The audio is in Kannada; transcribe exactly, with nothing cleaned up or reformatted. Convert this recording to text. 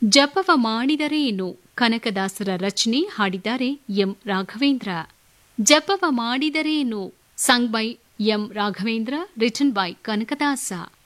ಜಪವ ಮಾಡಿದರೇನು ಕನಕದಾಸರ ರಚನೆ, ಹಾಡಿದ್ದಾರೆ M Raghavendra. ಜಪವ ಮಾಡಿದರೇನು sung by M Raghavendra, written by Kanakadasa.